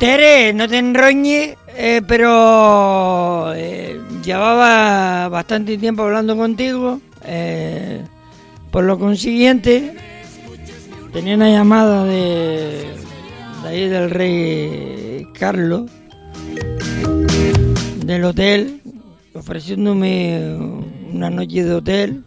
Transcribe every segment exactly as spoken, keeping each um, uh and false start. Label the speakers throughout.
Speaker 1: Tere, no te enroñes, eh, pero eh, llevaba bastante tiempo hablando contigo. Eh, por lo consiguiente, tenía una llamada de, de ahí del rey Carlos, del hotel, ofreciéndome una noche de hotel.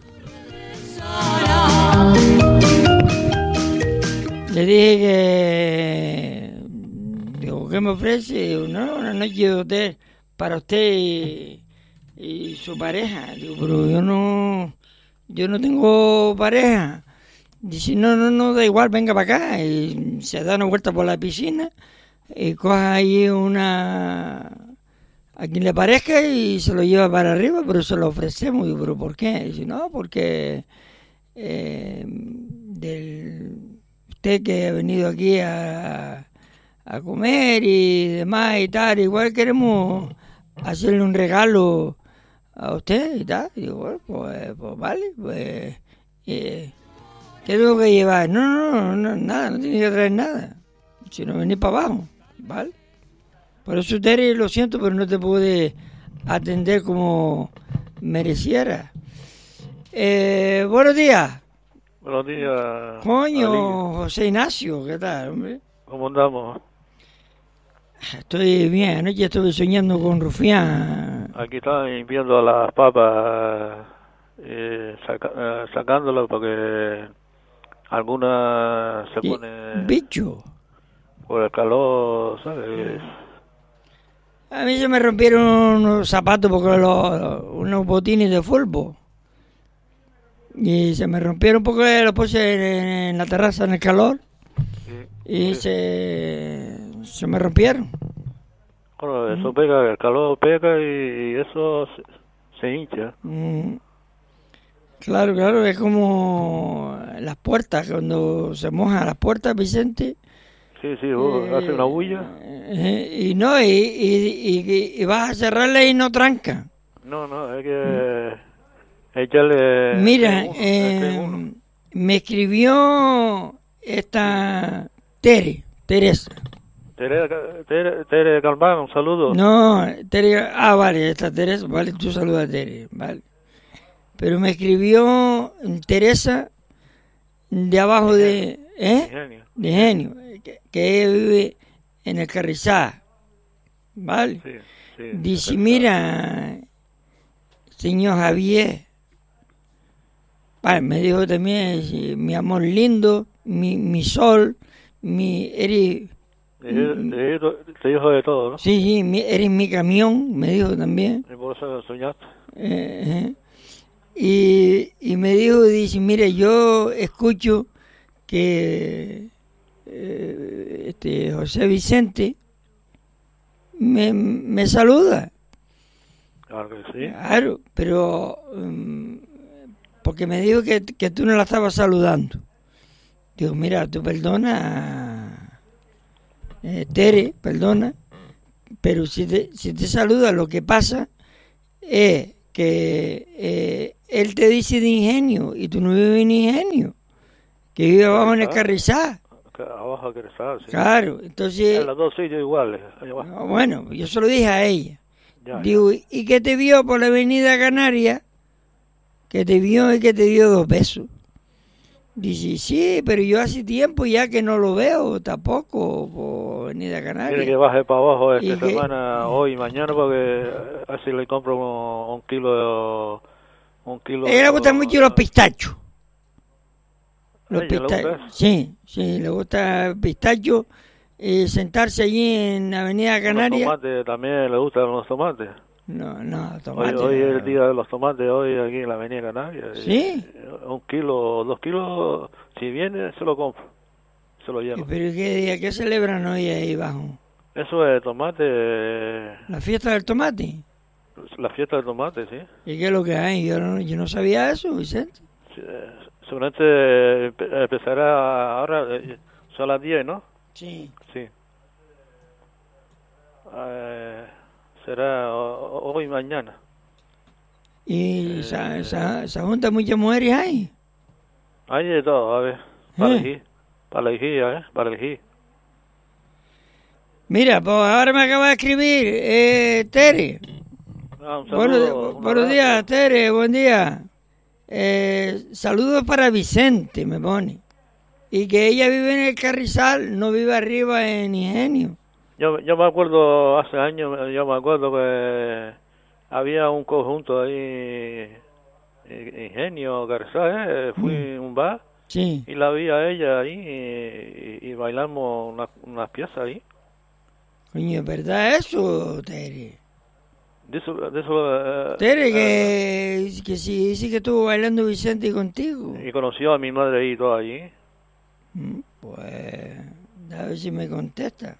Speaker 1: Le dije que... Digo, ¿qué me ofrece? Digo, no, una noche de hotel para usted y, y su pareja. Digo, pero yo no... Yo no tengo pareja. Dice, no, no, no, da igual, venga para acá. Y se da una vuelta por la piscina y coja ahí una... a quien le parezca y se lo lleva para arriba, pero se lo ofrecemos. Digo, ¿pero por qué? Dice, no, porque... Eh, del... usted que ha venido aquí a, a comer y demás y tal, igual queremos hacerle un regalo a usted y tal. Y digo, bueno, pues, pues vale, pues eh, ¿qué tengo que llevar? No, no, no, nada, no tiene que traer nada, si no venir para abajo, ¿vale? Por eso, Tere, lo siento, pero no te pude atender como mereciera. Eh, buenos días.
Speaker 2: Buenos días.
Speaker 1: Coño,
Speaker 2: Ali.
Speaker 1: José Ignacio, ¿qué tal, hombre?
Speaker 2: ¿Cómo andamos?
Speaker 1: Estoy bien, anoche estuve soñando con Rufián.
Speaker 2: Aquí están limpiando las papas, eh, saca, eh, sacándolas porque algunas se ponen...
Speaker 1: Bicho.
Speaker 2: Por el calor, ¿sabes?
Speaker 1: A mí se me rompieron unos zapatos porque los, unos botines de fútbol. Y se me rompieron porque los puse en, en la terraza en el calor.
Speaker 2: Sí,
Speaker 1: y
Speaker 2: sí.
Speaker 1: se se me rompieron.
Speaker 2: Bueno, eso pega, el calor pega y, y eso se, se hincha.
Speaker 1: Mm. Claro, claro, es como las puertas, cuando se mojan las puertas, Vicente.
Speaker 2: Sí, sí, uh,
Speaker 1: eh,
Speaker 2: hace una bulla.
Speaker 1: Eh, y no, y, y, y, y vas a cerrarla y no tranca.
Speaker 2: No, no, hay que echarle...
Speaker 1: Mira,
Speaker 2: uno,
Speaker 1: eh, me escribió esta Tere, Teresa.
Speaker 2: Tere, Tere, Tere Galván, un saludo.
Speaker 1: No, Tere, ah, vale, esta Teresa, vale, tú saludas a Tere, vale. Pero me escribió Teresa de abajo de, ¿eh?
Speaker 2: Genio.
Speaker 1: De Genio, que, que ella vive en el Carrizal, ¿vale?
Speaker 2: Sí, sí,
Speaker 1: dice, mira, señor Javier, vale, me dijo también, mi amor lindo, mi, mi sol, mi, eres...
Speaker 2: Te, te, te dijo de todo, ¿no?
Speaker 1: Sí, sí, mi, eres mi camión, me dijo también.
Speaker 2: Y por eso soñaste.
Speaker 1: Eh, eh. Y, y me dijo, dice, mire, yo escucho que eh, este José Vicente me, me saluda.
Speaker 2: Claro que sí.
Speaker 1: Claro, pero um, porque me dijo que, que tú no la estabas saludando. Digo, mira, tú perdona, eh, Tere, perdona, pero si te, si te saluda, lo que pasa es que eh, él te dice de Ingenio y tú no vives en Ingenio, que vive abajo en el Carrizal.
Speaker 2: Abajo en el Carrizal, sí.
Speaker 1: Claro, entonces...
Speaker 2: En los dos sitios iguales.
Speaker 1: No, bueno, yo se lo dije a ella.
Speaker 2: Ya,
Speaker 1: Digo,
Speaker 2: ya.
Speaker 1: ¿y qué te vio por la avenida Canaria? Que te vio y que te dio dos besos. Dice, sí, pero yo hace tiempo ya que no lo veo tampoco por avenida Canaria.
Speaker 2: Quiere que baje para abajo esta
Speaker 1: que,
Speaker 2: semana, hoy y mañana, porque así le compro un, un kilo de... Un kilo
Speaker 1: a ella le gustan mucho los pistachos. Los
Speaker 2: ¿A ella le
Speaker 1: pistachos.
Speaker 2: gusta?
Speaker 1: Sí, sí, le gusta el pistacho. Eh, sentarse allí en Avenida Canaria.
Speaker 2: Los tomates, también le gustan los tomates.
Speaker 1: No, no, tomates.
Speaker 2: Hoy, hoy es el día de los tomates, hoy aquí en la Avenida Canaria.
Speaker 1: ¿Sí?
Speaker 2: Un kilo, dos kilos, si viene, se lo compro. Se lo llevo.
Speaker 1: ¿Pero qué día? ¿Qué celebran hoy ahí abajo?
Speaker 2: Eso es tomate.
Speaker 1: ¿La fiesta del tomate?
Speaker 2: La fiesta del tomate, sí.
Speaker 1: ¿Y qué es lo que hay? Yo no, yo no sabía eso, Vicente.
Speaker 2: Sí, seguramente empezará ahora, son las diez, ¿no?
Speaker 1: Sí.
Speaker 2: Sí. Eh, será hoy y mañana.
Speaker 1: ¿Y eh, esa, esa, esa junta muchas mujeres hay?
Speaker 2: Hay de todo, a ver, para
Speaker 1: ¿Eh?
Speaker 2: elegir, para elegir, ¿eh? Para elegir.
Speaker 1: Mira, pues ahora me acaba de escribir, eh, Tere.
Speaker 2: Ah, un saludo,
Speaker 1: Bueno,
Speaker 2: un
Speaker 1: buenos
Speaker 2: abrazo.
Speaker 1: días, Tere, buen día. Eh, saludos para Vicente, me pone. Y que ella vive en el Carrizal, no vive arriba en Ingenio.
Speaker 2: Yo, yo me acuerdo hace años, yo me acuerdo que había un conjunto ahí, eh, Ingenio, Garzá, eh, fui
Speaker 1: Mm.
Speaker 2: a un bar
Speaker 1: Sí.
Speaker 2: y la vi a ella ahí y, y- y bailamos una- unas piezas ahí.
Speaker 1: Coño, ¿es verdad eso, Tere?
Speaker 2: De eso, de eso, eh,
Speaker 1: Tere,
Speaker 2: eh,
Speaker 1: que, que sí, sí que estuvo bailando Vicente contigo.
Speaker 2: y conoció a mi madre ahí y todo allí.
Speaker 1: Mm, Pues, a ver si me contesta.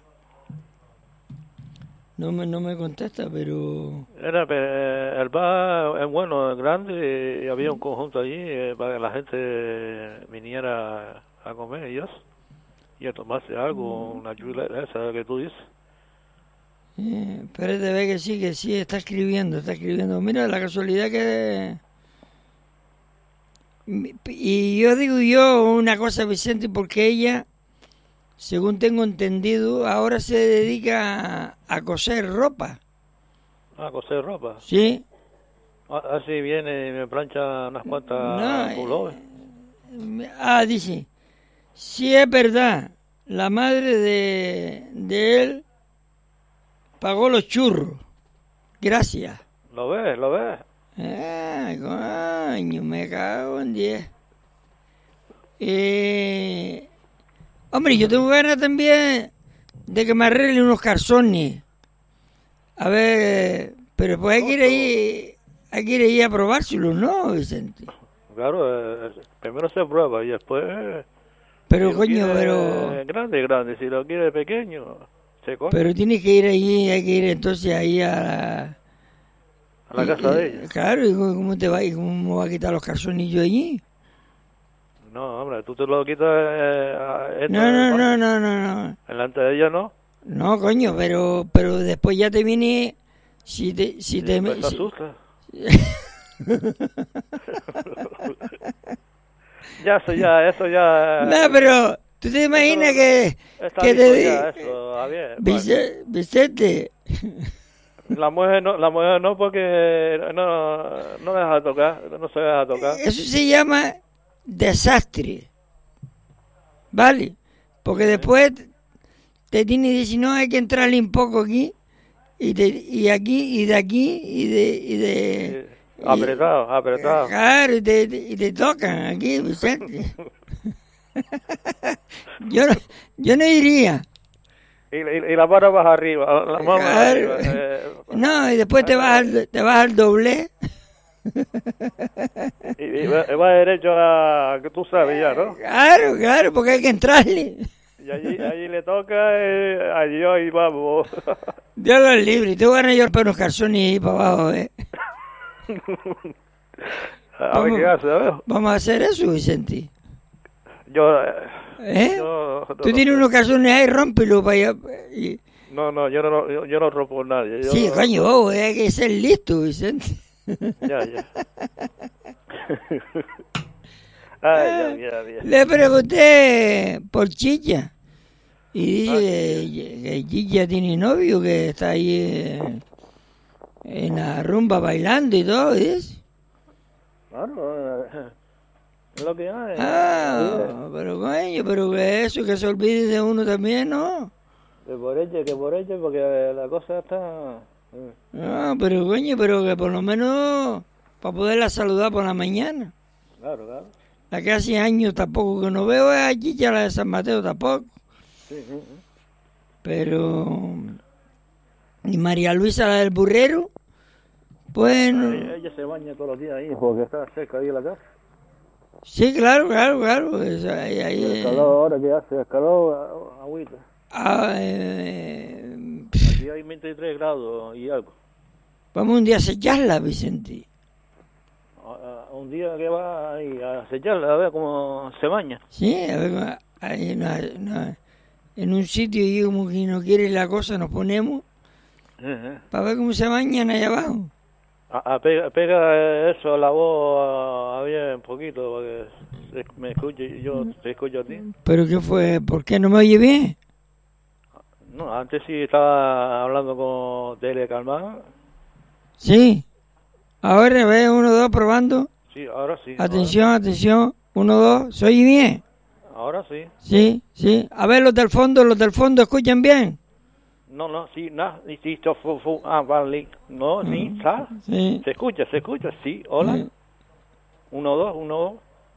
Speaker 1: No me, no me contesta, pero...
Speaker 2: Era, eh, el bar es bueno, es grande y había un conjunto allí eh, para que la gente viniera a comer ellos y a tomarse algo, una chula esa que tú dices.
Speaker 1: Eh, espérate, ve que sí, que sí, está escribiendo, está escribiendo. Mira, la casualidad que... Y yo digo yo una cosa, Vicente, porque ella, según tengo entendido, ahora se dedica a, a coser ropa,
Speaker 2: A coser ropa.
Speaker 1: ¿sí?
Speaker 2: A- Así viene y me plancha unas
Speaker 1: No,
Speaker 2: cuantas pullovers.
Speaker 1: eh, ah, dice, sí es verdad, la madre de, de él pagó los churros, gracias.
Speaker 2: ¿Lo ves? ¿Lo ves?
Speaker 1: Ah, coño, me cago en diez. Eh, hombre, yo tengo ganas también de que me arregle unos calzones. A ver, pero pues hay que ir ahí, hay que ir ahí a probárselos, ¿no, Vicente?
Speaker 2: Claro, eh, primero se prueba y después... eh,
Speaker 1: Pero
Speaker 2: si lo
Speaker 1: coño,
Speaker 2: quiere
Speaker 1: pero...
Speaker 2: grande, grande. Si lo quiere pequeño, se come.
Speaker 1: Pero tienes que ir ahí, hay que ir entonces ahí a la...
Speaker 2: A la
Speaker 1: y-
Speaker 2: casa de
Speaker 1: y-
Speaker 2: ella.
Speaker 1: Claro, ¿y cómo cómo te va, y cómo va a quitar los calzonillos allí?
Speaker 2: No, hombre, tú te lo quitas eh, a- esto
Speaker 1: No,
Speaker 2: en el
Speaker 1: no,
Speaker 2: cuarto.
Speaker 1: no, no, no, no.
Speaker 2: Delante de ella no.
Speaker 1: No, coño, pero, pero después ya te viene... Si te... Si
Speaker 2: Y
Speaker 1: te
Speaker 2: después se
Speaker 1: si-
Speaker 2: asusta. Ya, eso ya, eso ya...
Speaker 1: No, pero tú te imaginas
Speaker 2: Eso
Speaker 1: que,
Speaker 2: Está
Speaker 1: que
Speaker 2: visto
Speaker 1: te
Speaker 2: ya,
Speaker 1: di-
Speaker 2: eso, Javier.
Speaker 1: Vice- Vicente,
Speaker 2: Bueno, la mujer no, la mujer no porque no, no deja tocar, no se deja tocar.
Speaker 1: eso se llama desastre, ¿vale? Porque después te tiene que decir, no, hay que entrarle un poco aquí, y, de, y aquí, y de aquí, y de... Y de
Speaker 2: Sí, apretado, apretado.
Speaker 1: Claro, y te, y te tocan aquí, Vicente. yo, no, yo no iría.
Speaker 2: Y, y, y la mano baja arriba, la mano baja
Speaker 1: Claro.
Speaker 2: arriba. Eh,
Speaker 1: No, y después te vas al, te vas al doble.
Speaker 2: y, y va, va derecho a que tú sabes ya, ¿no?
Speaker 1: Claro, claro, porque hay que entrarle.
Speaker 2: Y allí, allí le toca, eh, allí ahí vamos.
Speaker 1: Dios lo libre. Y te van a llevar para unos calzones ahí para abajo, ¿eh?
Speaker 2: A ver qué hace, a ver.
Speaker 1: Vamos a hacer eso, Vicente.
Speaker 2: Yo, eh,
Speaker 1: ¿Eh?
Speaker 2: yo no,
Speaker 1: Tú tienes unos calzones ahí, rómpelo para allá. Y-
Speaker 2: no, no, yo no, yo, yo no rompo nadie. Yo
Speaker 1: Sí,
Speaker 2: no-
Speaker 1: coño, vos, hay que ser listo, Vicente.
Speaker 2: Ya, ya. Ay, ya, ya, ya.
Speaker 1: Le pregunté por Chicha. Y dice que, que Chicha tiene novio, que está ahí eh, en la rumba bailando y todo, ¿ves?
Speaker 2: Claro, eh, es lo que hay.
Speaker 1: Ah, pero coño, pero que eso, que se olvide de uno también, ¿no?
Speaker 2: Que por ella, que por ella, porque la cosa está... eh,
Speaker 1: No, pero coño, pero que por lo menos para poderla saludar por la mañana.
Speaker 2: Claro, claro.
Speaker 1: La que hace años tampoco que no veo es a Chicha, la de San Mateo tampoco.
Speaker 2: Sí, sí, sí.
Speaker 1: Pero... Y María Luisa, la del burrero, bueno...
Speaker 2: Ella, ella se baña todos los días ahí porque está cerca ahí de la casa.
Speaker 1: Sí, claro, claro, claro. Eso, ahí, ahí,
Speaker 2: El
Speaker 1: eh,
Speaker 2: calor ahora que hace, el calor, a- agüita.
Speaker 1: ah, eh,
Speaker 2: Aquí hay veintitrés grados y algo.
Speaker 1: vamos un día a sellarla, Vicente.
Speaker 2: A- a- Un día que va ahí a sellarla, a ver cómo se baña.
Speaker 1: Sí, a ver, cómo- ahí una- una- en un sitio y como que no quiere la cosa, nos ponemos
Speaker 2: Eh, eh.
Speaker 1: para ver cómo se bañan allá abajo.
Speaker 2: A- a pega, pega eso a la voz a, a bien un poquito porque se- me escuche, yo te escucho a ti.
Speaker 1: Pero ¿qué fue? ¿Por qué no me oye bien?
Speaker 2: No, antes sí estaba hablando con Delia Calmán.
Speaker 1: Sí. Ahora ve, uno, dos, probando.
Speaker 2: Sí, ahora sí.
Speaker 1: Atención,
Speaker 2: ahora.
Speaker 1: atención. Uno, dos. ¿Soy bien?
Speaker 2: Ahora sí.
Speaker 1: Sí, sí. A ver, los del fondo, los del fondo, ¿escuchan bien?
Speaker 2: No, no, sí, no, sí, sí, fu, fu, fu, ah, vale. No, sí, está.
Speaker 1: Sí.
Speaker 2: Se escucha, se escucha, sí, hola.
Speaker 1: Sí.
Speaker 2: Uno, dos, uno, dos.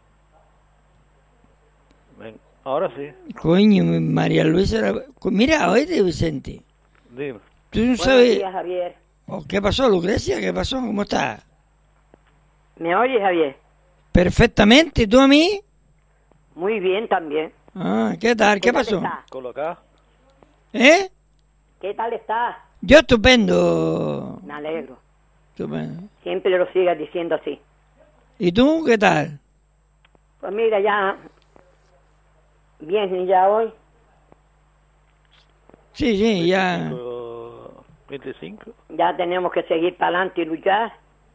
Speaker 2: Ven, ahora sí.
Speaker 1: Coño, María Luisa. Era... Mira, oíste, Vicente.
Speaker 2: Dime.
Speaker 1: Tú no
Speaker 3: Buenos
Speaker 1: sabes.
Speaker 3: días, Javier.
Speaker 1: Oh, ¿qué pasó, Lucrecia? ¿Qué pasó? ¿Cómo estás?
Speaker 3: ¿Me oyes, Javier?
Speaker 1: Perfectamente. ¿Tú a mí?
Speaker 3: Muy bien también.
Speaker 1: Ah, ¿qué tal? ¿Qué,
Speaker 3: ¿Qué tal
Speaker 1: pasó?
Speaker 3: estás?
Speaker 2: Colocar.
Speaker 1: ¿Eh?
Speaker 3: ¿Qué tal estás?
Speaker 1: Yo estupendo.
Speaker 3: Me alegro.
Speaker 1: Estupendo.
Speaker 3: Siempre lo sigas diciendo así.
Speaker 1: ¿Y tú qué tal?
Speaker 3: Pues mira, ya... Bien, ya hoy.
Speaker 1: Sí, sí, ya.
Speaker 2: veinticinco.
Speaker 3: Ya tenemos que seguir para adelante y luchar.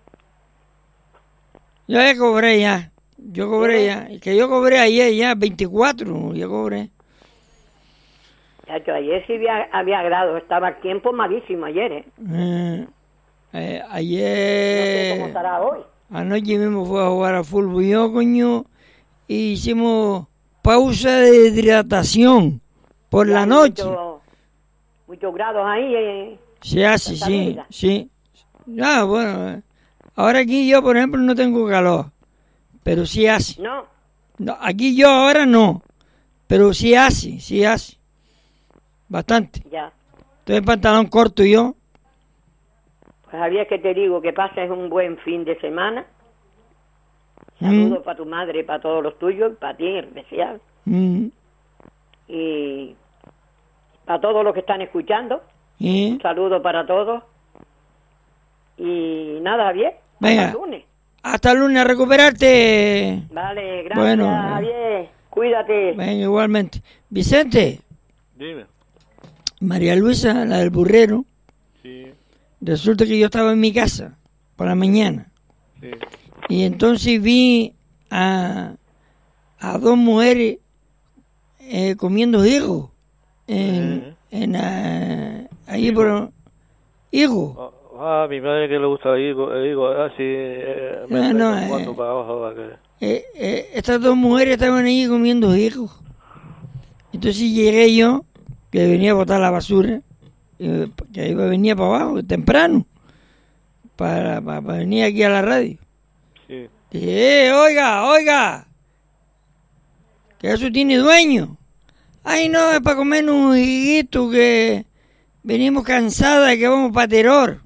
Speaker 1: Yo ya cobré ya. Yo cobré ya. Que yo cobré ayer ya, veinticuatro. Yo cobré.
Speaker 3: Chacho, ayer sí había, había grado. Estaba el tiempo malísimo ayer, ¿eh?
Speaker 1: Eh, eh,
Speaker 3: No sé
Speaker 1: ayer.
Speaker 3: cómo estará hoy.
Speaker 1: Anoche mismo fue a jugar a fútbol yo, coño. Y hicimos pausa de hidratación por
Speaker 3: Ya
Speaker 1: la
Speaker 3: hay
Speaker 1: noche.
Speaker 3: Muchos muchos grados ahí. Eh.
Speaker 1: Se hace,
Speaker 3: Santa
Speaker 1: sí,
Speaker 3: Mérida.
Speaker 1: sí. Ah, bueno. eh. Ahora aquí yo, por ejemplo, no tengo calor. Pero sí hace.
Speaker 3: No,
Speaker 1: No, aquí yo ahora no. Pero sí hace, sí hace. Bastante.
Speaker 3: ya.
Speaker 1: Estoy en pantalón corto yo.
Speaker 3: Pues Javier, que te digo, que pases un buen fin de semana.
Speaker 1: Mm,
Speaker 3: Saludos para tu madre y para todos los tuyos, y para ti en especial.
Speaker 1: mm,
Speaker 3: Y para todos los que están escuchando.
Speaker 1: ¿eh?
Speaker 3: Un saludo para todos. Y nada, Javier.
Speaker 1: Venga.
Speaker 3: Hasta el lunes.
Speaker 1: Hasta el lunes a recuperarte.
Speaker 3: Vale, gracias,
Speaker 1: Bueno, eh.
Speaker 3: Javier. Cuídate.
Speaker 1: Venga, igualmente. Vicente,
Speaker 2: Dime.
Speaker 1: María Luisa, la del burrero,
Speaker 2: Sí,
Speaker 1: resulta que yo estaba en mi casa por la mañana.
Speaker 2: sí.
Speaker 1: Y entonces vi a, a dos mujeres eh, comiendo higos. En, en, eh, ahí por... Higos.
Speaker 2: Ah, a mi madre que le gusta el higo, el higo así, eh, me
Speaker 1: No, no,
Speaker 2: traigo
Speaker 1: eh.
Speaker 2: cuando para abajo, para que...
Speaker 1: Eh, eh, estas dos mujeres estaban ahí comiendo higos. Entonces llegué yo, que venía a botar la basura, eh, que iba venía para abajo, temprano, para, para, para venir aquí a la radio.
Speaker 2: Sí.
Speaker 1: Dije, eh, oiga, oiga, que eso tiene dueño. Ay, no, es para comer un higuito que venimos cansadas y que vamos para Terror.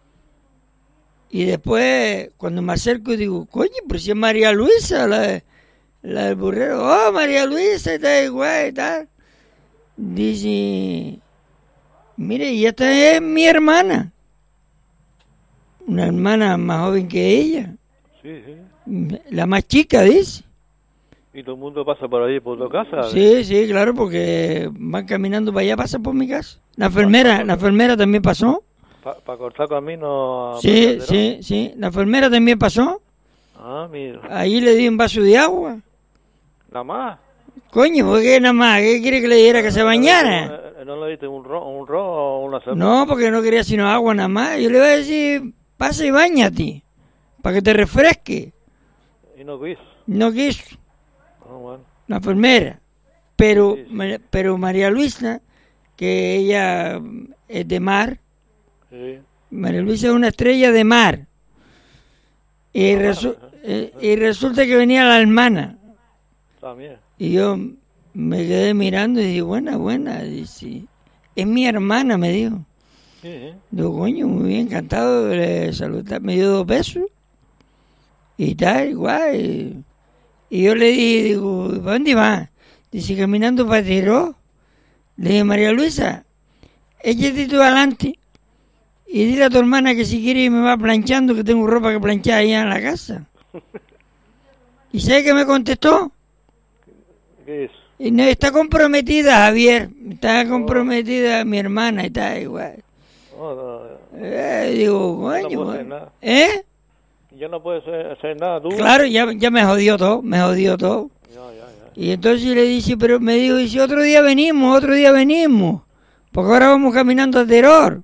Speaker 1: Y después, cuando me acerco, digo, coño, pero si es María Luisa, la, la del burrero. Oh, María Luisa, está igual y tal. Dice, mire, y esta es mi hermana. Una hermana más joven que ella.
Speaker 2: Sí, sí.
Speaker 1: La más chica, dice.
Speaker 2: Y todo el mundo pasa por ahí, por tu casa.
Speaker 1: Sí, sí, claro, porque van caminando para allá, pasan por mi casa. La enfermera, la enfermera también pasó.
Speaker 2: Para cortar camino. a
Speaker 1: Sí,
Speaker 2: Puerto
Speaker 1: sí, sí. La enfermera también pasó.
Speaker 2: Ah, mira.
Speaker 1: Ahí le di un vaso de agua.
Speaker 2: Nada más.
Speaker 1: Coño, ¿por qué nada más? ¿Qué quiere que le diera que se bañara?
Speaker 2: ¿No, no le diste un ron, un ron o una cerveza?
Speaker 1: No, porque no quería sino agua nada más. Yo le iba a decir, pasa y bañate, para que te refresque.
Speaker 2: Y no quiso.
Speaker 1: No quiso,
Speaker 2: Ah, bueno.
Speaker 1: la enfermera. Pero,
Speaker 2: Sí, sí.
Speaker 1: Ma- pero María Luisa, que ella es de mar,
Speaker 2: Sí.
Speaker 1: María Luisa es una estrella de mar. Y, resu- eh, y resulta que venía la hermana.
Speaker 2: También.
Speaker 1: Y yo me quedé mirando y dije, buena, buena. Dice, es mi hermana, me dijo.
Speaker 2: Sí, sí.
Speaker 1: Digo, coño, muy bien, encantado de saludar. Me dio dos besos. Y tal, igual. Y, y yo le dije, digo, ¿para dónde va? Dice, caminando para Tiró. Le dije, María Luisa, échate tú adelante. Y dile a tu hermana que si quiere me va planchando, que tengo ropa que planchar allá en la casa. ¿Y sabe qué me contestó?
Speaker 2: ¿Qué es?
Speaker 1: Y no, está comprometida, Javier. Está comprometida mi hermana y está igual.
Speaker 2: No, no,
Speaker 1: Eh, digo,
Speaker 2: no
Speaker 1: coño.
Speaker 2: puedo hacer
Speaker 1: bueno.
Speaker 2: nada.
Speaker 1: ¿Eh?
Speaker 2: Ya no puedes hacer, hacer nada tú.
Speaker 1: Claro, ya, ya me jodió todo, me jodió todo.
Speaker 2: Ya, ya, ya.
Speaker 1: Y entonces le dice, pero me dijo, y si otro día venimos, otro día venimos. porque ahora vamos caminando a Terror.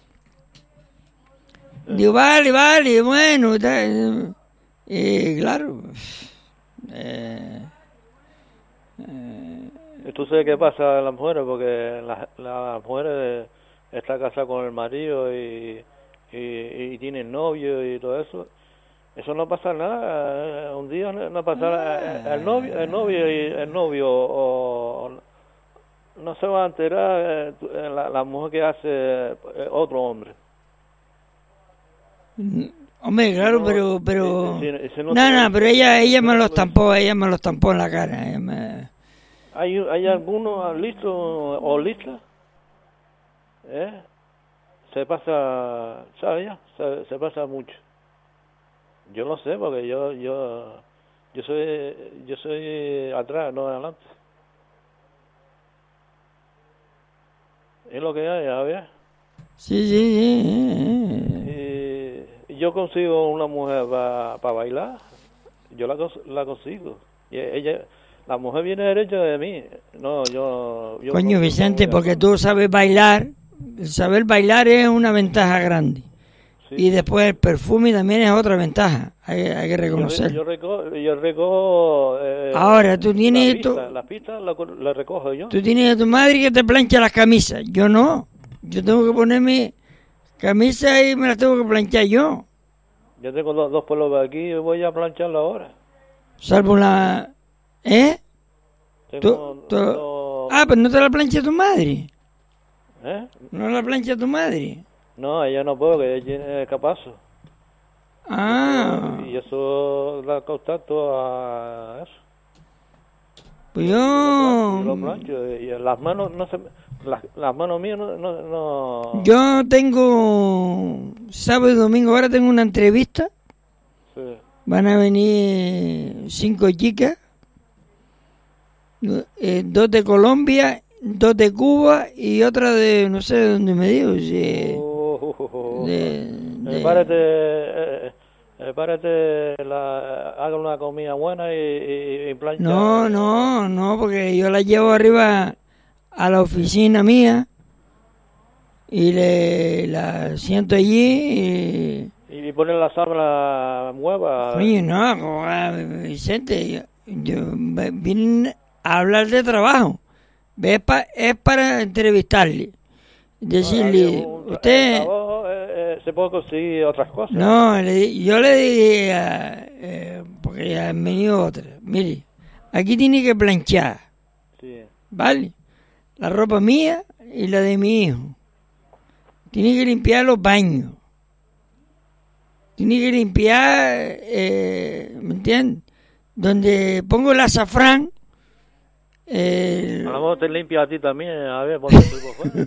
Speaker 1: Digo, vale, vale, bueno, tal. Y claro, eh,
Speaker 2: eh, ¿tú sabes qué pasa a las mujeres? Porque las la mujeres están casadas con el marido y, y, y tienen novio y todo eso. Eso no pasa nada. Un día no pasa nada. El novio, el novio y el novio o, o no se va a enterar eh, la, la mujer que hace eh, otro hombre.
Speaker 1: Hombre, claro,
Speaker 2: no,
Speaker 1: pero, pero,
Speaker 2: si, si, si no,
Speaker 1: no, no, pero ella, ella me lo estampó, ella me lo estampó en la cara. Ella me...
Speaker 2: ¿Hay, hay algunos listos o listas? ¿Eh? Se pasa, ¿sabes ya? Se, se pasa mucho. Yo no sé, porque yo, yo, yo soy, yo soy atrás, no adelante. Es lo que hay, a ver.
Speaker 1: Sí, sí, sí.
Speaker 2: Y yo consigo una mujer para pa bailar, yo la, la consigo. Y ella, la mujer viene derecha de mí. No, yo... yo
Speaker 1: Coño, Vicente, porque tú sabes bailar. Saber bailar es una ventaja grande. Sí. Y después el perfume también es otra ventaja. Hay, hay que reconocer.
Speaker 2: Yo, yo recojo... Yo recojo eh,
Speaker 1: Ahora, tú tienes...
Speaker 2: La pista, tu, la, pista la, la recojo yo.
Speaker 1: Tú tienes a tu madre que te plancha las camisas. Yo no. Yo tengo que ponerme camisas y me las tengo que planchar yo.
Speaker 2: Yo tengo dos, dos pueblos de aquí y voy a plancharla ahora.
Speaker 1: Salvo la... ¿Eh?
Speaker 2: Tengo,
Speaker 1: ¿Tú, tú...
Speaker 2: No...
Speaker 1: Ah, pero no te la plancha tu madre.
Speaker 2: ¿Eh?
Speaker 1: ¿No la plancha tu madre?
Speaker 2: No, ella no puedo, que ella tiene capazo.
Speaker 1: Ah.
Speaker 2: Y eso la contacto a eso.
Speaker 1: Pues yo...
Speaker 2: Yo lo plancho, y las manos, no se... Las, las manos mías no, no, no...
Speaker 1: Yo tengo... Sábado y domingo, ahora tengo una entrevista.
Speaker 2: Sí.
Speaker 1: Van a venir cinco chicas. Eh, dos de Colombia, dos de Cuba y otra de, no sé de dónde me digo. Si,
Speaker 2: uh, uh, uh, uh,
Speaker 1: de,
Speaker 2: de,
Speaker 1: de,
Speaker 2: párate, eh, eh, párate la, haga una comida buena y, y, y plancha.
Speaker 1: No, no, no, porque yo la llevo arriba a la oficina mía y le la siento allí y...
Speaker 2: Y poner la sábana nueva.
Speaker 1: Oye, no, Vicente, yo, yo vine a hablar de trabajo. Es, pa, es para entrevistarle. Decirle,
Speaker 2: no,
Speaker 1: usted...
Speaker 2: Trabajo, eh, eh, se puede conseguir otras cosas.
Speaker 1: No, le, yo le dije, eh, porque ya han venido otras. Mire, aquí tiene que planchar.
Speaker 2: Sí.
Speaker 1: ¿Vale? La ropa mía y la de mi hijo. Tiene que limpiar los baños. Tiene que limpiar, eh, ¿me entiendes? Donde pongo el azafrán. Eh,
Speaker 2: a lo mejor te limpia a ti también, a ver, ponte tu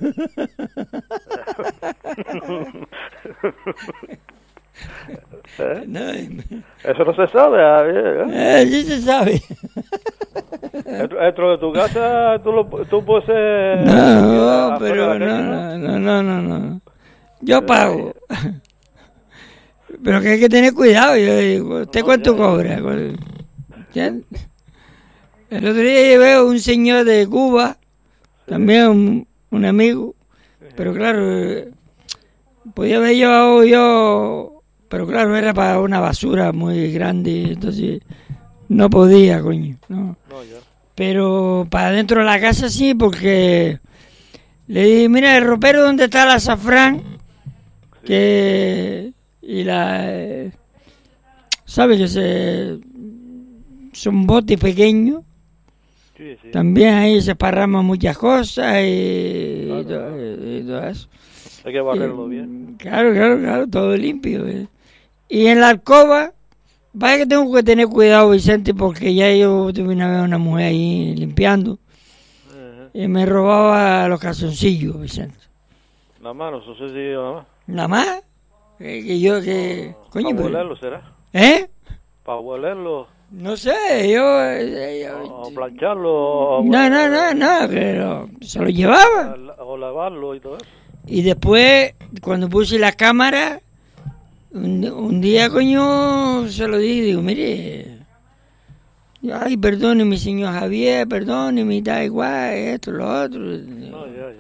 Speaker 2: ¿Eh?
Speaker 1: no,
Speaker 2: Eso no se sabe, a ver.
Speaker 1: ¿eh? Eh, sí se sabe.
Speaker 2: Dentro de tu casa tú, lo, tú puedes ser...
Speaker 1: No, pero no, no, no, no, no. Yo pago. Pero que hay que tener cuidado. Yo digo, ¿usted
Speaker 2: no,
Speaker 1: cuánto
Speaker 2: ya,
Speaker 1: cobra? ¿Entiendes? El otro día llevé a un señor de Cuba, sí. También un, un amigo, sí. Pero claro, podía haber llevado yo, pero claro, era para una basura muy grande, entonces no podía, coño. No.
Speaker 2: No, ya.
Speaker 1: Pero para dentro de la casa sí, porque le dije, mira, el ropero donde está el azafrán, sí. Que... Y la... Eh, ¿sabe que se... son botes pequeños?
Speaker 2: Sí, sí.
Speaker 1: También ahí se esparraman muchas cosas y,
Speaker 2: claro,
Speaker 1: y, todo,
Speaker 2: claro.
Speaker 1: y todo eso.
Speaker 2: Hay que barrerlo
Speaker 1: y,
Speaker 2: bien.
Speaker 1: Claro, claro, claro, todo limpio. ¿Eh? Y en la alcoba, vaya que tengo que tener cuidado, Vicente, porque ya yo tuve una vez una mujer ahí limpiando, uh-huh. Y me robaba los calzoncillos, Vicente.
Speaker 2: Nada más, los calzoncillos nada más.
Speaker 1: ¿Nada más? Que, que yo, que...
Speaker 2: No,
Speaker 1: coño,
Speaker 2: ¿para huelerlo será?
Speaker 1: ¿Eh?
Speaker 2: ¿Para huelerlo?
Speaker 1: No sé, yo... yo
Speaker 2: o plancharlo.
Speaker 1: No, no, no, no, pero se lo llevaba.
Speaker 2: O lavarlo y todo eso.
Speaker 1: Y después, cuando puse la cámara, un, un día, coño, se lo dije, digo, mire, ay, perdóneme, señor Javier, perdóneme, da igual, esto, lo otro.
Speaker 2: No, ya, ya.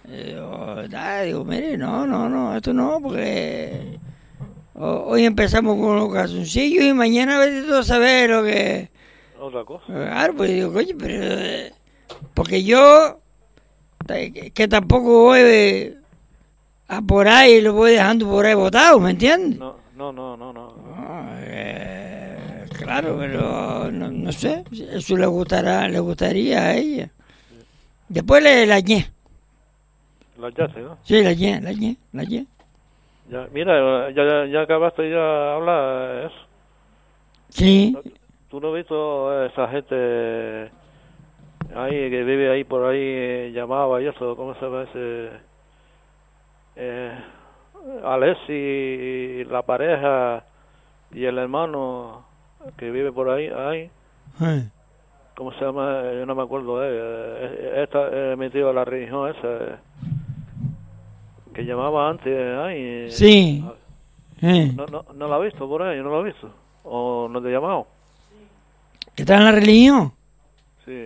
Speaker 1: Digo, ah, digo, mire, no, no, no, esto no, porque hoy empezamos con los calzoncillos y mañana vete tú a saber lo que...
Speaker 2: Otra cosa.
Speaker 1: Claro, pues digo, coño, pero... Porque yo, que tampoco voy a por ahí, lo voy dejando por ahí botado, ¿me entiendes?
Speaker 2: No, no, no, no. no.
Speaker 1: no eh, claro, pero no, no sé, eso le gustará, le gustaría a ella. Después le la ñé.
Speaker 2: La yace, ¿no?
Speaker 1: Sí, la ñé, la ñé, la ñé.
Speaker 2: Ya, mira, ya, ya, ya acabaste ya de hablar eso.
Speaker 1: Sí.
Speaker 2: ¿Tú no has visto esa gente ahí que vive ahí por ahí, llamaba y eso? ¿Cómo se llama ese? Eh, Alessi, la pareja y el hermano que vive por ahí, ahí.
Speaker 1: Sí.
Speaker 2: ¿Cómo se llama? Yo no me acuerdo de ella. Esta eh, metido a la religión esa que llamaba antes ahí.
Speaker 1: Sí. Sí.
Speaker 2: No, no, no la has visto por ahí, no la has visto. ¿O no te he llamado?
Speaker 1: ¿Que está en la religión?
Speaker 2: Sí.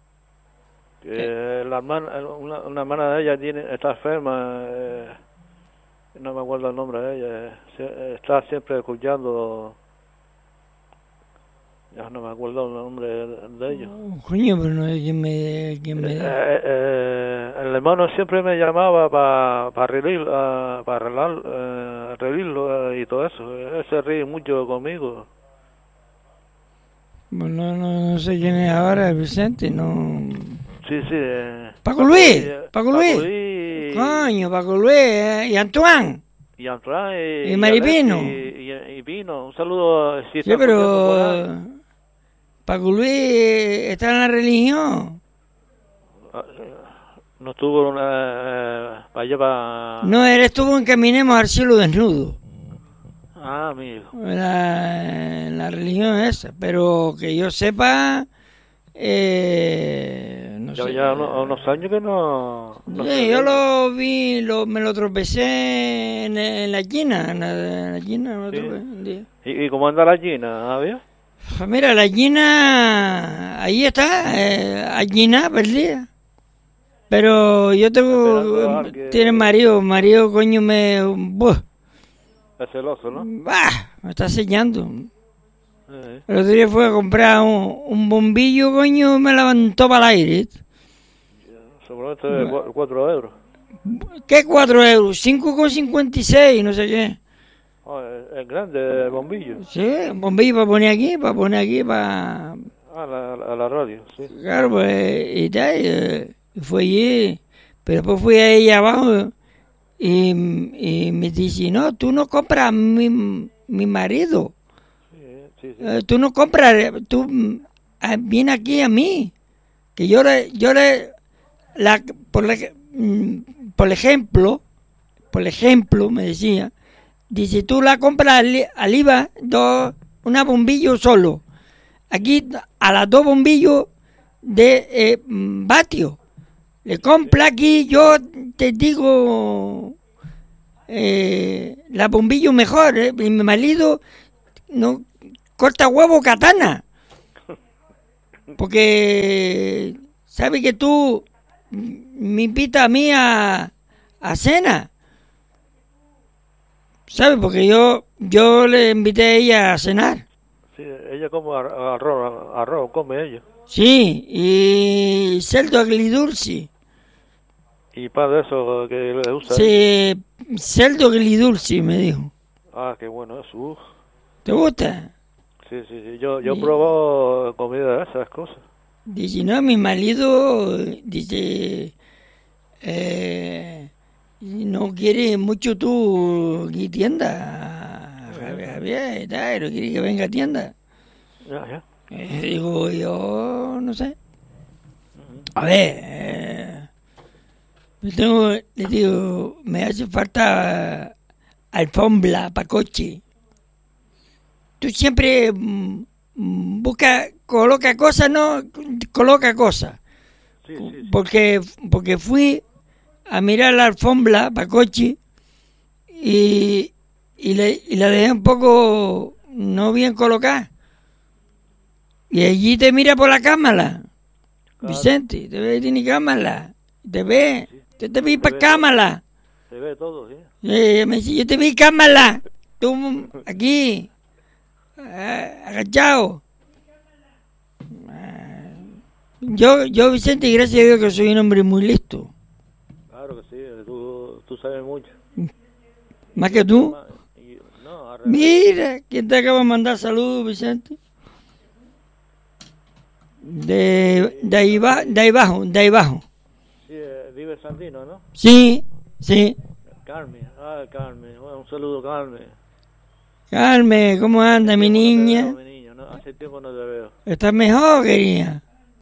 Speaker 2: Que la hermana, una, una hermana de ella tiene, está enferma, eh, no me acuerdo el nombre de ella, se, está siempre escuchando, ya no me acuerdo el nombre de, de ella.
Speaker 1: Oh, coño, pero no hay quien me... Quien me...
Speaker 2: Eh, eh, el hermano siempre me llamaba para pa arreglar, uh, para arreglar, uh, arreglarlo uh, y todo eso. Él se ríe mucho conmigo.
Speaker 1: Bueno, no, no sé quién es ahora, Vicente, no...
Speaker 2: Sí, sí. Eh,
Speaker 1: Paco Luis,
Speaker 2: Paco,
Speaker 1: Paco Luis.
Speaker 2: Paco Luis.
Speaker 1: Coño, Paco Luis, ¿eh? Y Antoine.
Speaker 2: Y Antoine. Y,
Speaker 1: y Maripino.
Speaker 2: Y, y, y Pino. Un saludo. Si
Speaker 1: sí, pero... Paco Luis está en la religión.
Speaker 2: No estuvo una, eh, para allá para...
Speaker 1: No, él estuvo en Caminemos al Cielo Desnudo.
Speaker 2: Ah, amigo.
Speaker 1: La, la religión esa, pero que yo sepa, eh, no
Speaker 2: ya,
Speaker 1: sé.
Speaker 2: Ya unos, unos años que no... no
Speaker 1: sí,
Speaker 2: sé,
Speaker 1: yo lo vi, lo, me lo tropecé en, en la China, en la, en la China. Me lo
Speaker 2: sí.
Speaker 1: tropecé un día.
Speaker 2: ¿Y, ¿Y cómo anda la China? ¿Había?
Speaker 1: Mira, la China, ahí está, eh, la China perdida. Pero yo tengo,
Speaker 2: que...
Speaker 1: tiene marido, marido coño me... Buh.
Speaker 2: Es celoso, ¿no?
Speaker 1: Bah, me está sellando.
Speaker 2: Eh.
Speaker 1: El otro día fue a comprar un, un bombillo, coño, me levantó para el aire.
Speaker 2: Seguramente de cuatro euros.
Speaker 1: ¿Qué cuatro euros? cinco con cincuenta y seis, no sé qué.
Speaker 2: Oh, es grande el bombillo.
Speaker 1: Sí, un bombillo para poner aquí, para poner aquí, para...
Speaker 2: Ah, la, la, la radio, sí.
Speaker 1: Claro, pues, y tal, y, y fue allí. Pero después fui ahí abajo y, y me dice, no, tú no compras mi, mi marido.
Speaker 2: Sí, sí, sí.
Speaker 1: Eh, tú no compras, tú eh, viene aquí a mí. Que yo le, yo le, la, por, la, por ejemplo, por ejemplo, me decía, dice, tú la compras al, al I V A, dos, una bombillo solo. Aquí a las dos bombillos de eh, vatio. Le compra aquí, yo te digo, eh, la bombillo mejor. Eh, mi marido no corta huevo katana. Porque sabe que tú me invitas a mí a, a cena. ¿Sabes? Porque yo yo le invité a ella a cenar.
Speaker 2: Sí, ella come arroz, arroz come ella.
Speaker 1: Sí, y cerdo agridulce.
Speaker 2: ¿Y para de eso que le gusta?
Speaker 1: Sí, cerdo agridulce, me dijo.
Speaker 2: Ah, qué bueno eso. Uf.
Speaker 1: ¿Te gusta?
Speaker 2: Sí, sí, sí. Yo, yo probo comida de esas cosas.
Speaker 1: Dice, no, mi marido, dice, eh, no quiere mucho tú aquí tienda, Javier, y tal, no quiere que venga a tienda.
Speaker 2: Ya, ya.
Speaker 1: Eh, digo, yo no sé. A ver, eh, yo tengo, le digo, me hace falta alfombra para coche. Tú siempre mm, busca, coloca cosas, no, coloca cosas.
Speaker 2: Sí, sí, sí.
Speaker 1: Porque, porque fui a mirar la alfombra para coche y, y, le, y la dejé un poco no bien colocada. Y allí te mira por la cámara, claro. Vicente, te ve, tiene cámara, te ve.
Speaker 2: Sí.
Speaker 1: Yo te vi
Speaker 2: Se
Speaker 1: para
Speaker 2: ve
Speaker 1: cámara.
Speaker 2: Se ve todo, sí.
Speaker 1: Eh, me dice, yo te vi cámara. Tú aquí, eh, agachado. Ah, Yo, yo, Vicente, gracias a Dios que soy un hombre muy listo.
Speaker 2: Claro que sí, tú, tú sabes mucho.
Speaker 1: Más que tú.
Speaker 2: Ma- y- No, al revés.
Speaker 1: Mira, ¿quién te acaba de mandar saludos, Vicente? De, de ahí va, de ahí abajo, de ahí abajo.
Speaker 2: Sí, eh, vive Sandino, ¿no?
Speaker 1: Sí, sí.
Speaker 2: Carmen, ah, Carmen, bueno, un saludo, Carmen.
Speaker 1: Carmen, ¿cómo anda mi
Speaker 2: Tiempo no te
Speaker 1: niña?
Speaker 2: veo, mi niño, ¿no? Hace tiempo no te veo.
Speaker 1: ¿Estás mejor, querida?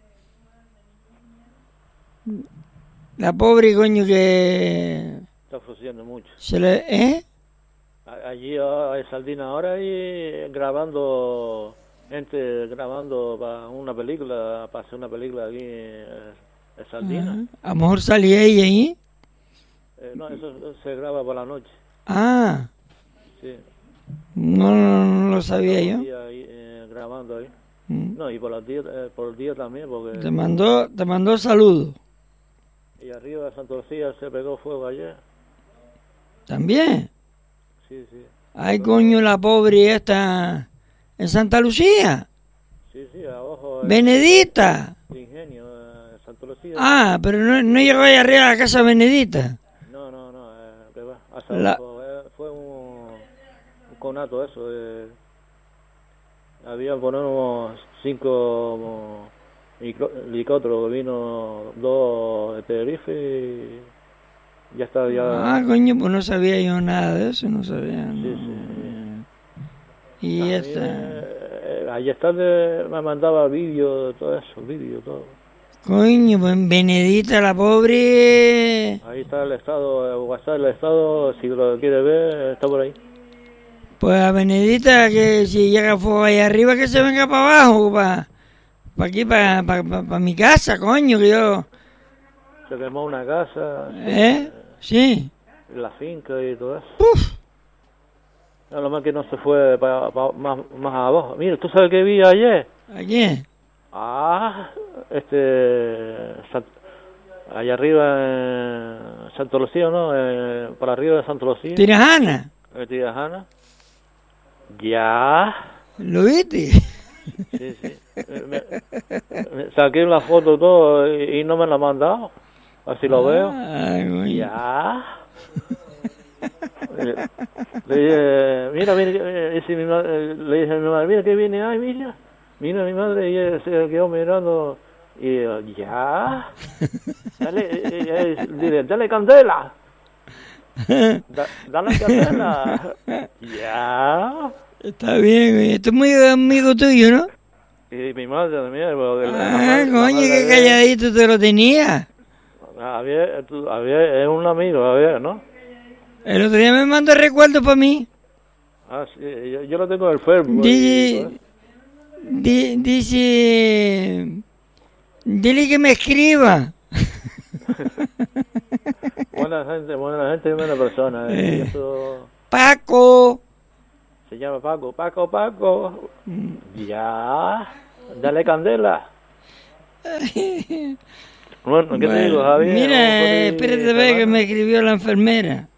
Speaker 1: La pobre coño que
Speaker 2: Está ofreciendo mucho.
Speaker 1: se le... ¿Eh?
Speaker 2: A- Allí ah, hay Sardina ahora ahí grabando, gente grabando para una película, para hacer una película aquí en en Sardina.
Speaker 1: Ajá. A lo mejor salía ella ahí.
Speaker 2: Eh, no, eso se graba por la noche,
Speaker 1: Ah,
Speaker 2: sí.
Speaker 1: no, no, no lo sabía
Speaker 2: Todo el
Speaker 1: yo.
Speaker 2: día ahí, eh, grabando ahí.
Speaker 1: Mm.
Speaker 2: No, y por los días, eh, por el día también, porque...
Speaker 1: Te mandó, te mandó saludos.
Speaker 2: Y arriba de Santa Lucía se pegó fuego ayer.
Speaker 1: También.
Speaker 2: Sí, sí.
Speaker 1: Ay, coño, la pobre esta en Santa Lucía.
Speaker 2: Sí, sí, abajo. eh,
Speaker 1: Benedita.
Speaker 2: de Ingenio, eh, Santa Lucía.
Speaker 1: Ah, pero no, no llegó ahí arriba a la casa Benedita.
Speaker 2: No, no, no, eh, que va. Hasta
Speaker 1: La-
Speaker 2: abajo, eh, fue un, un conato eso. Eh. Había por unos cinco micro- helicópteros, vino dos de Tenerife y ya está, ya.
Speaker 1: Ah, coño, pues no sabía yo nada de eso, no sabía.
Speaker 2: Sí,
Speaker 1: no. Y
Speaker 2: A mí,
Speaker 1: esta...
Speaker 2: eh, ayer tarde me mandaba vídeos, todo eso, vídeos, todo.
Speaker 1: Coño, pues Benedita, la pobre...
Speaker 2: Ahí está el estado, el WhatsApp del estado, si lo quiere ver, está por ahí.
Speaker 1: Pues a Benedita, que si llega fuego ahí arriba, que se venga para abajo, para aquí, para pa, pa, pa mi casa, coño, que yo...
Speaker 2: Se quemó una casa,
Speaker 1: ¿Eh? Sí.
Speaker 2: la finca y todo eso.
Speaker 1: Uf.
Speaker 2: A lo más que no se fue para, para- más, más abajo. Mira, ¿tú sabes qué vi ayer?
Speaker 1: ¿Aquí?
Speaker 2: Ah, este... Sant- allá arriba en Santo Lucía, ¿no? Eh, para arriba de Santo Lucía.
Speaker 1: Tirajana.
Speaker 2: En Tirajana. Ya.
Speaker 1: ¿Lo viste?
Speaker 2: Sí, sí. Me, me saqué una foto todo y, y no me la han mandado. Así lo veo.
Speaker 1: Ay, coño.
Speaker 2: Ya. Le, le dije, mira, mira, que- dice mi madre, le dije a mi madre, mira que viene, ay, mira, mira mi madre, y ella se quedó mirando, y yo, ya, dale, eh, eh, dile, dale candela, da, dale candela, ya,
Speaker 1: Está bien, oye. Esto es muy amigo tuyo, ¿no?
Speaker 2: y mi madre también, porque la- la
Speaker 1: Ah,
Speaker 2: madre- la
Speaker 1: coño,
Speaker 2: madre
Speaker 1: qué
Speaker 2: de-
Speaker 1: calladito te lo tenía.
Speaker 2: había, tú- había, es un amigo, había, ¿no?
Speaker 1: El otro día me mandó recuerdo para mí.
Speaker 2: Ah, sí, yo, yo lo tengo en el Facebook. y todo
Speaker 1: Dice,
Speaker 2: eso.
Speaker 1: di- dice, dile que me escriba.
Speaker 2: Buena gente, buena gente y buena persona. eh. Eso
Speaker 1: Paco.
Speaker 2: se llama Paco. Paco, Paco. Ya. Dale candela. Bueno, ¿qué te digo, Javier?
Speaker 1: Mira,
Speaker 2: Vamos por ahí,
Speaker 1: espérate, ve que
Speaker 2: semana.
Speaker 1: me escribió la enfermera.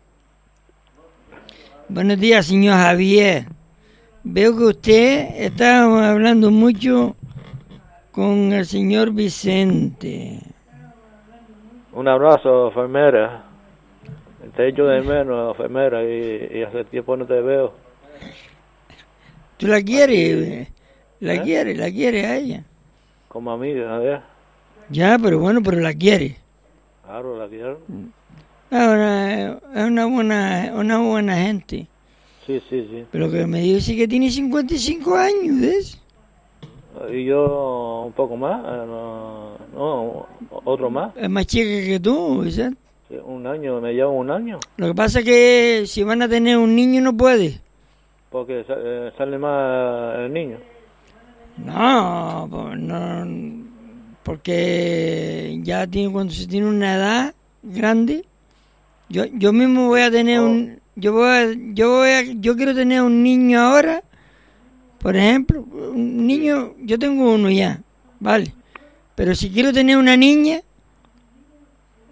Speaker 1: Buenos días, señor Javier. Veo que usted está hablando mucho con el señor Vicente.
Speaker 2: Un abrazo, enfermera. Te echo de menos, enfermera, y, y hace tiempo no te veo.
Speaker 1: ¿Tú la quieres? ¿La
Speaker 2: ¿Eh?
Speaker 1: quieres? ¿La quieres a ella?
Speaker 2: Como amiga, a ver.
Speaker 1: Ya, pero bueno, pero la quieres.
Speaker 2: Claro, la quiero.
Speaker 1: Es una, es una buena, una buena gente.
Speaker 2: Sí, sí, sí.
Speaker 1: Pero que me dice que tiene cincuenta y cinco años, ¿ves?
Speaker 2: Y yo un poco más, eh, no, no, otro más.
Speaker 1: Es más chica que tú, Vicente.
Speaker 2: Sí, un año, me llevo un año.
Speaker 1: Lo que pasa es que si van a tener un niño no puede.
Speaker 2: Porque sa- eh, sale más el niño.
Speaker 1: No, pues no, porque ya tiene, cuando se tiene una edad grande, yo yo mismo voy a tener un, yo voy a, yo voy a, yo quiero tener un niño ahora, por ejemplo, un niño, yo tengo uno ya, vale, pero si quiero tener una niña,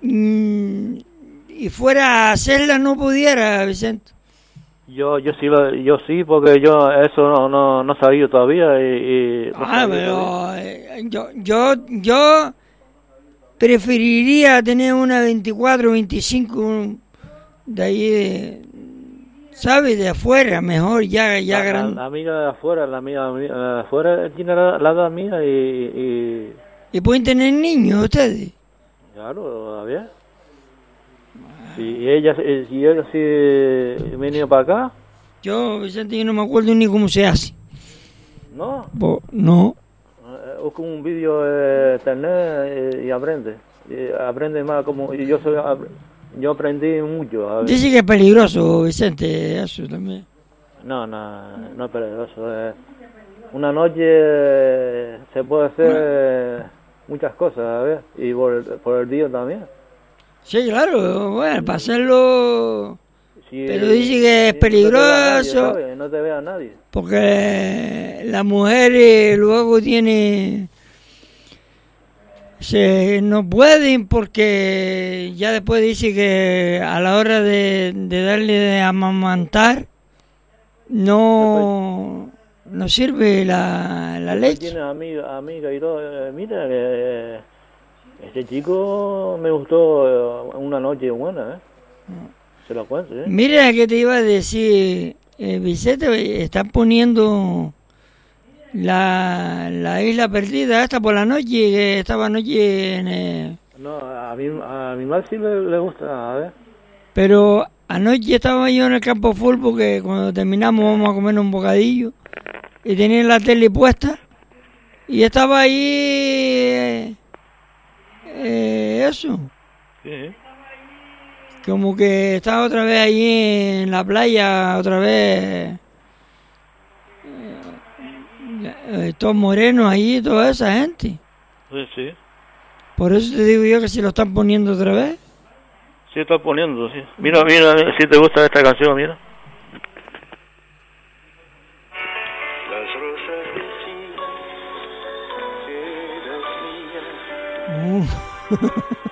Speaker 1: mm, y fuera a hacerla no pudiera, Vicente.
Speaker 2: Yo yo sí, lo- yo sí, porque yo eso no no, no sabía todavía y... y no
Speaker 1: Ah,
Speaker 2: sabía
Speaker 1: pero
Speaker 2: todavía.
Speaker 1: eh, yo, yo, yo preferiría tener una veinticuatro, veinticinco de ahí, de, ¿sabes? De afuera, mejor, ya, ya
Speaker 2: La, la,
Speaker 1: grande.
Speaker 2: la amiga de afuera, la amiga de afuera tiene la, la edad mía y, y...
Speaker 1: ¿Y pueden tener niños ustedes?
Speaker 2: Claro, a ver. Si ella, eh, si ella sí venía para acá,
Speaker 1: Yo, Vicente, yo no me acuerdo ni cómo se hace.
Speaker 2: ¿no?
Speaker 1: Bo- no.
Speaker 2: Eh, Busca un vídeo de internet y, y aprende. Y aprende más como... y yo soy... ap- Yo aprendí mucho. A ver.
Speaker 1: Dice que es peligroso, Vicente, eso también.
Speaker 2: No, no, no es peligroso. eh. Una noche eh, se puede hacer muchas cosas, a ver, y por el, por el día también.
Speaker 1: Sí, claro, bueno, para hacerlo...
Speaker 2: Si,
Speaker 1: Pero dice que es
Speaker 2: si no te vea nadie,
Speaker 1: peligroso,
Speaker 2: ¿sabes? No te vea nadie.
Speaker 1: porque la mujer eh, luego tiene... Se, no pueden porque ya después dice que a la hora de, de darle de amamantar no, no sirve la, la
Speaker 2: Después
Speaker 1: leche.
Speaker 2: tienes amiga, amiga y todo. eh, Mira, que eh, este chico me gustó eh, una noche buena, ¿eh? Se lo cuento, ¿eh?
Speaker 1: Mira que te iba a decir, eh, Vicente, están poniendo la, la isla perdida esta por la noche, que estaba anoche en... eh,
Speaker 2: No, a mi, a mi madre sí le, le gusta, a ver.
Speaker 1: pero anoche estaba yo en el campo full porque cuando terminamos vamos a comer un bocadillo y tenía la tele puesta y estaba ahí eh, eh, eso,
Speaker 2: Sí.
Speaker 1: como que estaba otra vez allí en la playa, otra vez eh, todos morenos allí, toda esa gente.
Speaker 2: Sí, sí.
Speaker 1: Por eso te digo yo que se lo están poniendo otra vez.
Speaker 2: Sí, está poniendo, sí. Mira, mira, si te gusta esta canción, mira.
Speaker 4: Las rosas decían que eras mía.
Speaker 1: Uh.